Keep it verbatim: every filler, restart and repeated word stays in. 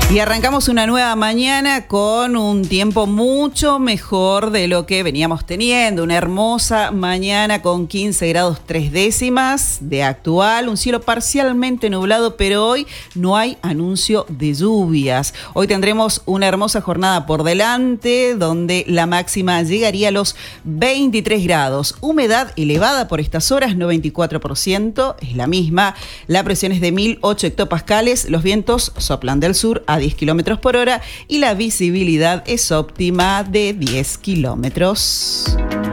Y arrancamos una nueva mañana con un tiempo mucho mejor de lo que veníamos teniendo. Una hermosa mañana con quince grados tres décimas de actual. Un cielo parcialmente nublado, pero hoy no hay anuncio de lluvias. Hoy tendremos una hermosa jornada por delante, donde la máxima llegaría a los veintitrés grados. Humedad elevada por estas horas, noventa y cuatro por ciento, es la misma. La presión es de mil ocho hectopascales. Los vientos soplan del sur a diez kilómetros por hora y la visibilidad es óptima de diez kilómetros.